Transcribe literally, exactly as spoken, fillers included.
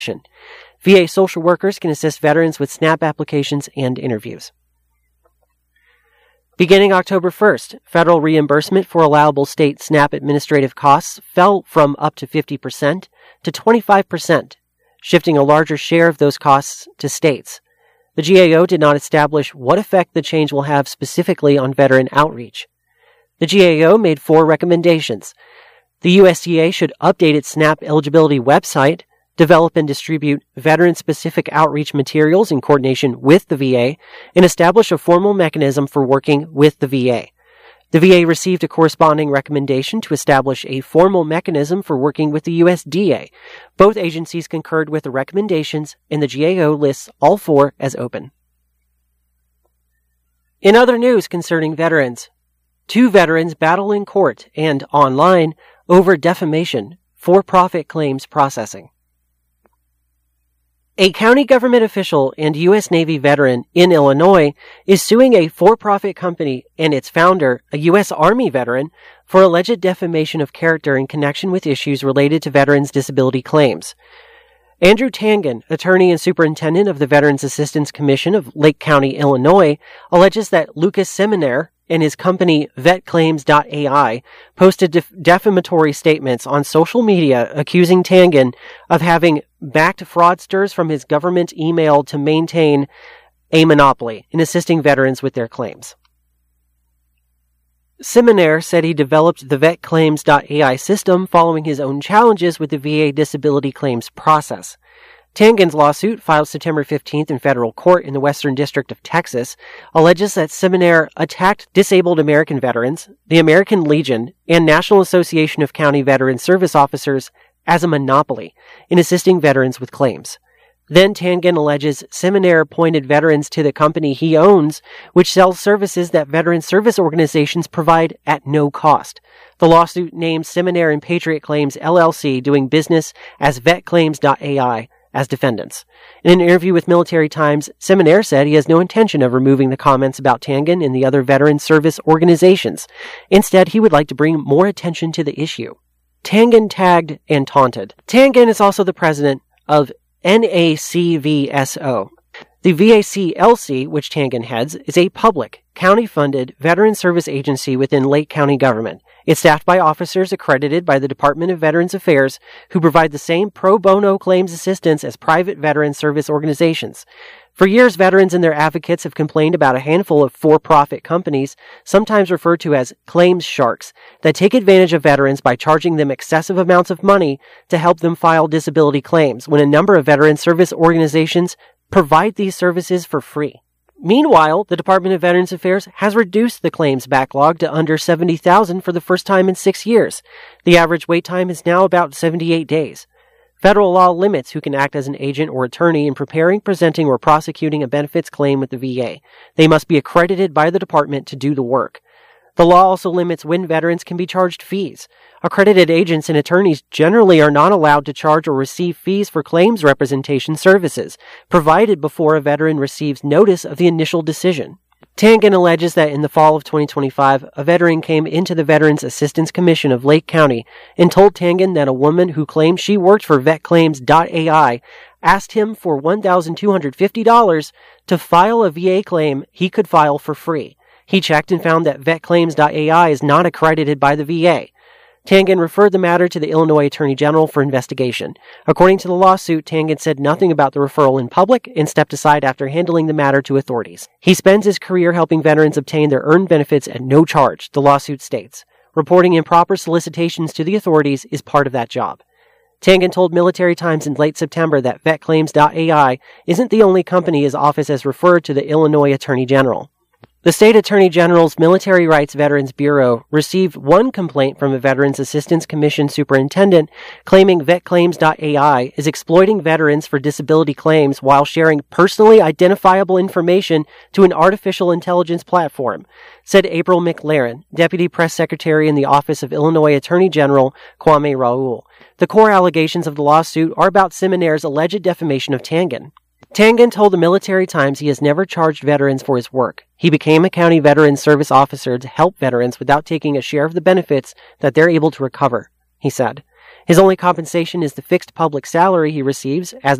V A social workers can assist veterans with SNAP applications and interviews. Beginning October first, federal reimbursement for allowable state SNAP administrative costs fell from up to fifty percent to twenty-five percent, shifting a larger share of those costs to states. The G A O did not establish what effect the change will have specifically on veteran outreach. The G A O made four recommendations. The U S D A should update its SNAP eligibility website, develop and distribute veteran-specific outreach materials in coordination with the V A, and establish a formal mechanism for working with the V A. The V A received a corresponding recommendation to establish a formal mechanism for working with the U S D A. Both agencies concurred with the recommendations, and the G A O lists all four as open. In other news concerning veterans, two veterans battle in court and online over defamation, for-profit claims processing. A county government official and U S Navy veteran in Illinois is suing a for-profit company and its founder, a U S Army veteran, for alleged defamation of character in connection with issues related to veterans' disability claims. Andrew Tangen, attorney and superintendent of the Veterans Assistance Commission of Lake County, Illinois, alleges that Lucas Seminaire and his company vet claims dot A I posted def- defamatory statements on social media accusing Tangen of having backed fraudsters from his government email to maintain a monopoly in assisting veterans with their claims. Seminaire said he developed the vet claims dot A I system following his own challenges with the V A disability claims process. Tangen's lawsuit, filed September fifteenth in federal court in the Western District of Texas, alleges that Seminaire attacked disabled American veterans, the American Legion, and National Association of County Veteran Service Officers as a monopoly in assisting veterans with claims. Then Tangen alleges Seminaire pointed veterans to the company he owns, which sells services that veteran service organizations provide at no cost. The lawsuit names Seminaire and Patriot Claims, L L C, doing business as vet claims dot A I, as defendants. In an interview with Military Times, Seminaire said he has no intention of removing the comments about Tangen and the other veteran service organizations. Instead, he would like to bring more attention to the issue. Tangen tagged and taunted. Tangen is also the president of N A C V S O. The V A C L C, which Tangen heads, is a public, county-funded veteran service agency within Lake County government. It's staffed by officers accredited by the Department of Veterans Affairs who provide the same pro bono claims assistance as private veteran service organizations. For years, veterans and their advocates have complained about a handful of for-profit companies, sometimes referred to as claims sharks, that take advantage of veterans by charging them excessive amounts of money to help them file disability claims, when a number of veteran service organizations provide these services for free. Meanwhile, the Department of Veterans Affairs has reduced the claims backlog to under seventy thousand for the first time in six years. The average wait time is now about seventy-eight days. Federal law limits who can act as an agent or attorney in preparing, presenting, or prosecuting a benefits claim with the V A. They must be accredited by the department to do the work. The law also limits when veterans can be charged fees. Accredited agents and attorneys generally are not allowed to charge or receive fees for claims representation services, provided before a veteran receives notice of the initial decision. Tangen alleges that in the fall of twenty twenty-five, a veteran came into the Veterans Assistance Commission of Lake County and told Tangen that a woman who claimed she worked for vet claims dot A I asked him for one thousand two hundred fifty dollars to file a V A claim he could file for free. He checked and found that vet claims dot A I is not accredited by the V A. Tangen referred the matter to the Illinois Attorney General for investigation. According to the lawsuit, Tangen said nothing about the referral in public and stepped aside after handling the matter to authorities. He spends his career helping veterans obtain their earned benefits at no charge, the lawsuit states. Reporting improper solicitations to the authorities is part of that job. Tangen told Military Times in late September that vet claims dot A I isn't the only company his office has referred to the Illinois Attorney General. The State Attorney General's Military Rights Veterans Bureau received one complaint from a Veterans Assistance Commission superintendent claiming vet claims dot A I is exploiting veterans for disability claims while sharing personally identifiable information to an artificial intelligence platform, said April McLaren, Deputy Press Secretary in the Office of Illinois Attorney General Kwame Raoul. The core allegations of the lawsuit are about Seminaire's alleged defamation of Tangen. Tangen told the Military Times he has never charged veterans for his work. He became a county veteran service officer to help veterans without taking a share of the benefits that they're able to recover, he said. His only compensation is the fixed public salary he receives as